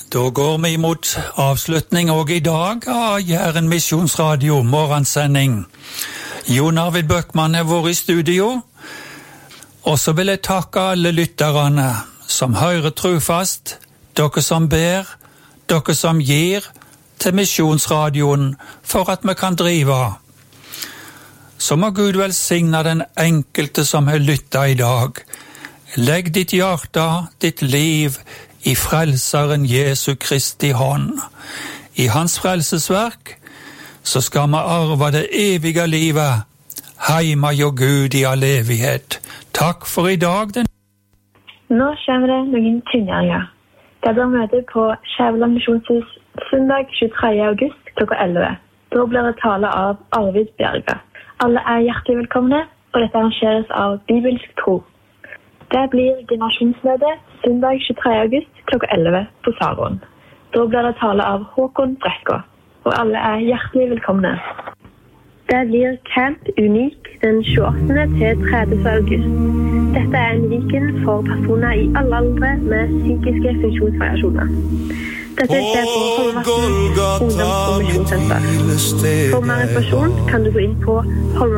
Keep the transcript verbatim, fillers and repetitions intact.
Da går vi mot avslutning også i dag av Jæren Misjonsradio morgensending. Jon Arvid Bøckmann er vår i studio, og så vil jeg takke alle lytterne som hører trofast, dere som ber, dere som gir til Misjonsradioen for at vi kan drive. Så må Gud velsigne den enkelte som har lyttet i dag. Legg ditt hjerte, ditt liv i frelseren Jesu Kristi hånd. I hans frelsesverk så skal vi arve det evige livet, heima jo Gud i all evighet. Takk for i dag. Den Nå kommer det noen kunngjøringer. Det blir møte på Skjæveland Misjonshus søndag tjuetredje august klokka elleve. Da blir det tale av Arvid Bjerga. Alle er hjertelig velkomne, og dette arrangeres av Bibelsk Tro. Det blir generasjonsmøte søndag tjuetredje august klokka elleve på Saron. Da blir det tale av Håkon Brekka, og alle er hjertelig velkomne. Det blir Camp Unik den tjueåttende til tredivte august. Dette er en weekend for personer i alle aldre med psykiske funksjonsvariasjoner. Dette skjer på Holmvassen Ungdoms- og Misjonssenter. For mer informasjon kan du gå inn på Holmvassen